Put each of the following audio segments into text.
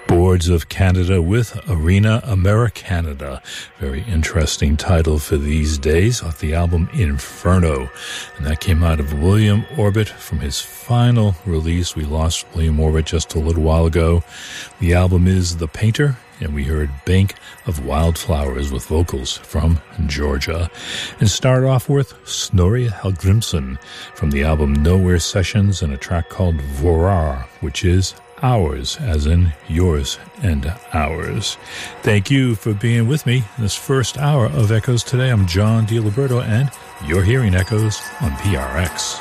Boards of Canada with Arena Americanada. Very interesting title for these days, off the album Inferno. And that came out of William Orbit from his final release. We lost William Orbit just a little while ago. The album is The Painter, and we heard Bank of Wildflowers with vocals from Georgia. And start off with Snorri Hallgrímsson from the album Nowhere Sessions and a track called Vorar, which is ours, as in yours and ours. Thank you for being with me in this first hour of Echoes Today. I'm John DiLiberto, and you're hearing Echoes on PRX.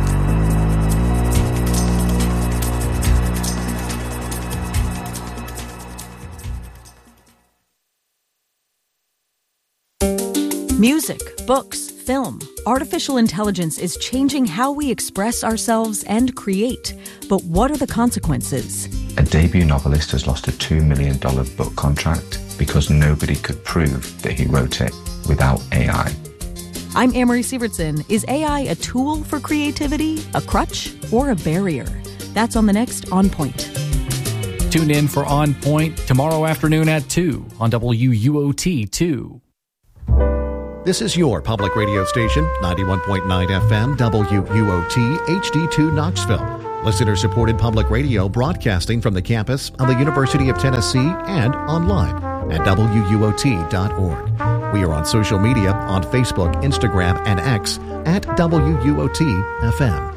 Music, books, film. Artificial intelligence is changing how we express ourselves and create. But what are the consequences? A debut novelist has lost a $2 million book contract because nobody could prove that he wrote it without AI. I'm Amory Sievertson. Is AI a tool for creativity, a crutch, or a barrier? That's on the next On Point. Tune in for On Point tomorrow afternoon at 2 on WUOT 2. This is your public radio station, 91.9 FM, WUOT, HD2 Knoxville. Listener-supported public radio broadcasting from the campus of the University of Tennessee and online at WUOT.org. We are on social media on Facebook, Instagram, and X at WUOT FM.